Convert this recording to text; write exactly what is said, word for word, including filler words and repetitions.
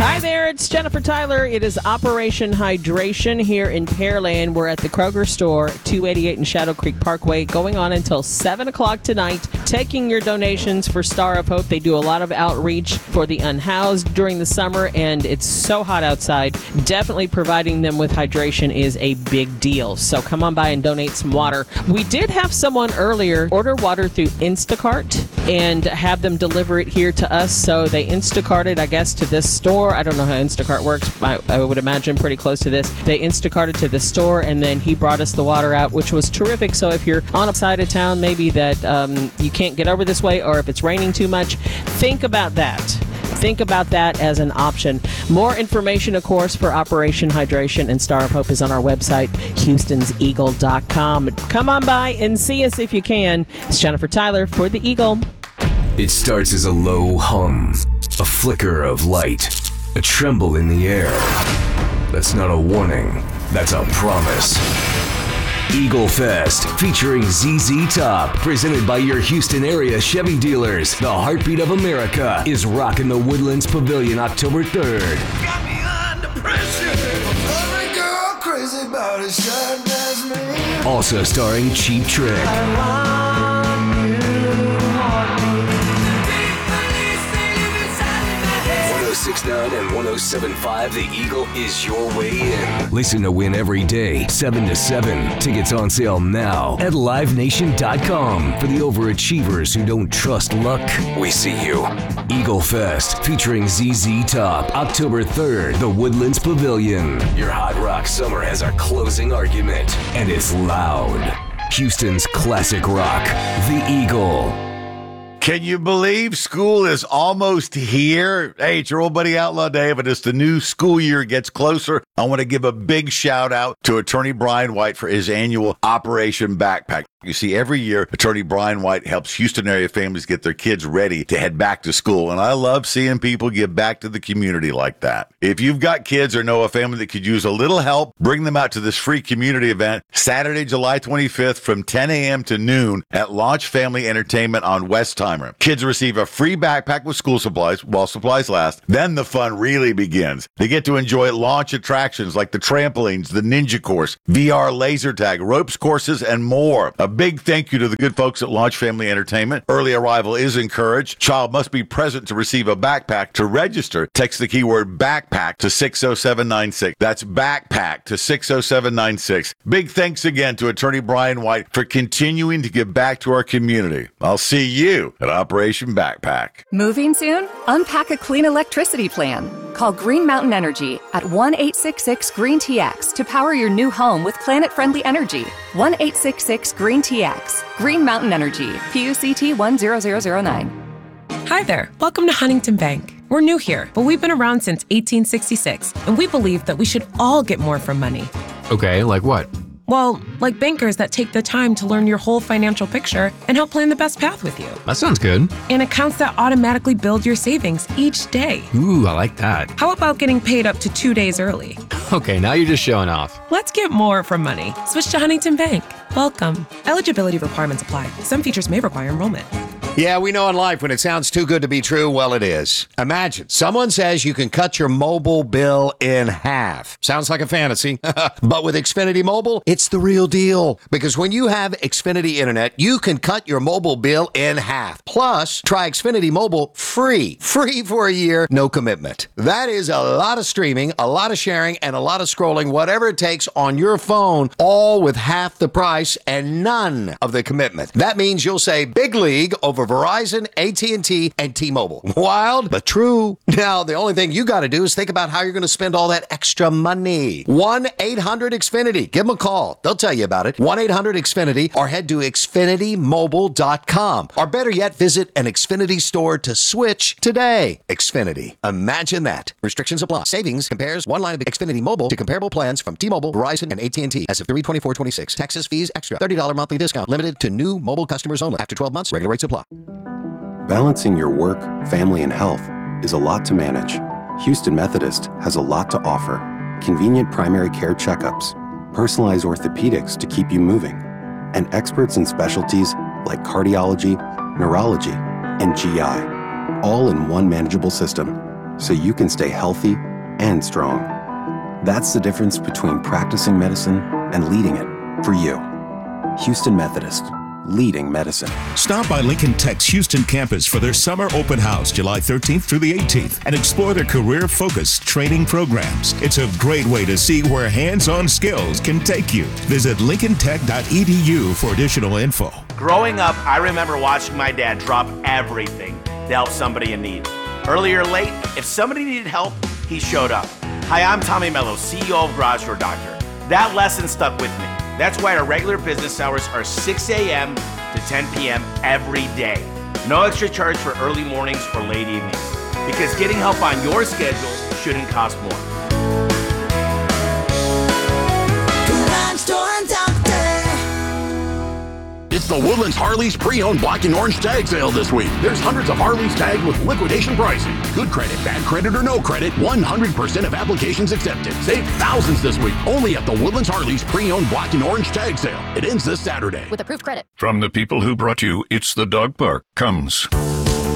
Hi there, it's Jennifer Tyler. It is Operation Hydration here in Pearland. We're at the Kroger store, two eighty-eight in Shadow Creek Parkway, going on until seven o'clock tonight, taking your donations for Star of Hope. They do a lot of outreach for the unhoused during the summer, and it's so hot outside. Definitely providing them with hydration is a big deal. So come on by and donate some water. We did have someone earlier order water through Instacart and have them deliver it here to us. So they Instacarted, I guess, to this store. I don't know how Instacart works. I, I would imagine pretty close to this. They Instacarted to the store, and then he brought us the water out, which was terrific. So if you're on a side of town, maybe that um, you can't get over this way, or if it's raining too much, think about that. Think about that as an option. More information, of course, for Operation Hydration and Star of Hope is on our website, Houston's Eagle dot com. Come on by and see us if you can. It's Jennifer Tyler for The Eagle. It starts as a low hum, a flicker of light, a tremble in the air. That's not a warning, that's a promise. Eagle Fest, featuring Z Z Top, presented by your Houston area Chevy dealers. The heartbeat of America is rocking the Woodlands Pavilion October third. Got me under pressure. Every girl crazy about it, shine as me. Also starring Cheap Trick. I want you, want me. one oh six point nine and one oh seven point five, The Eagle is your way in. Listen to Win every day, seven to seven. Tickets on sale now at live nation dot com. For the overachievers who don't trust luck, we see you. Eagle Fest, featuring Z Z Top, October third, the Woodlands Pavilion. Your hot rock summer has a closing argument, and it's loud. Houston's classic rock, The Eagle. Can you believe school is almost here? Hey, it's your old buddy Outlaw Dave, and as the new school year gets closer, I want to give a big shout out to Attorney Brian White for his annual Operation Backpack. You see, every year, Attorney Brian White helps Houston area families get their kids ready to head back to school, and I love seeing people give back to the community like that. If you've got kids or know a family that could use a little help, bring them out to this free community event Saturday, July twenty-fifth from ten a.m. to noon at Launch Family Entertainment on Westheimer. Kids receive a free backpack with school supplies while supplies last. Then the fun really begins. They get to enjoy launch attractions like the trampolines, the ninja course, V R laser tag, ropes courses, and more. A big thank you to the good folks at Launch Family Entertainment. Early arrival is encouraged. Child must be present to receive a backpack. To register, text the keyword backpack to six oh seven nine six. That's backpack to six oh seven nine six. Big thanks again to Attorney Brian White for continuing to give back to our community. I'll see you at Operation Backpack. Moving soon? Unpack a clean electricity plan. Call Green Mountain Energy at one eight six six green T X to power your new home with planet-friendly energy. one eight six six green T X. Green Mountain Energy. P U C T one zero zero zero nine. Hi there. Welcome to Huntington Bank. We're new here, but we've been around since eighteen sixty-six, and we believe that we should all get more from money. Okay, like what? Well, like bankers that take the time to learn your whole financial picture and help plan the best path with you. That sounds good. And accounts that automatically build your savings each day. Ooh, I like that. How about getting paid up to two days early? Okay, now you're just showing off. Let's get more from money. Switch to Huntington Bank. Welcome. Eligibility requirements apply. Some features may require enrollment. Yeah, we know in life when it sounds too good to be true, well, it is. Imagine someone says you can cut your mobile bill in half. Sounds like a fantasy. But with Xfinity Mobile, it's the real deal. Because when you have Xfinity Internet, you can cut your mobile bill in half. Plus, try Xfinity Mobile free. Free for a year, no commitment. That is a lot of streaming, a lot of sharing, and a lot of scrolling, whatever it takes on your phone, all with half the price and none of the commitment. That means you'll save big league over Verizon, A T and T, and T-Mobile. Wild, but true. Now, the only thing you got to do is think about how you're going to spend all that extra money. one eight hundred X Finity. Give them a call. They'll tell you about it. one eight hundred X Finity, or head to Xfinity Mobile dot com. Or better yet, visit an Xfinity store to switch today. Xfinity. Imagine that. Restrictions apply. Savings compares one line of Xfinity Mobile to comparable plans from T-Mobile, Verizon, and A T and T as of three twenty-four twenty-six. Taxes, fees, extra. thirty dollars monthly discount. Limited to new mobile customers only. After twelve months, regular rates apply. Balancing your work, family, and health is a lot to manage. Houston Methodist has a lot to offer. Convenient primary care checkups, personalized orthopedics to keep you moving, and experts in specialties like cardiology, neurology, and G I, all in one manageable system. so you can stay healthy and strong. That's the difference between practicing medicine and leading it for you. Houston Methodist, leading medicine. Stop by Lincoln Tech's Houston campus for their summer open house July thirteenth through the eighteenth and explore their career-focused training programs. It's a great way to see where hands-on skills can take you. Visit lincoln tech dot e d u for additional info. Growing up, I remember watching my dad drop everything to help somebody in need. Early or late, if somebody needed help, he showed up. Hi, I'm Tommy Mello, C E O of Garage Door Doctor. That lesson stuck with me. That's why our regular business hours are six a.m. to ten p.m. every day. No extra charge for early mornings or late evenings. Because getting help on your schedule shouldn't cost more. Garage Door Doctor. It's the Woodlands Harleys pre-owned black and orange tag sale this week. There's hundreds of Harleys tagged with liquidation pricing. Good credit, bad credit, or no credit, one hundred percent of applications accepted. Save thousands this week only at the Woodlands Harleys pre-owned black and orange tag sale. It ends this Saturday. With approved credit. From the people who brought you It's the Dog Park comes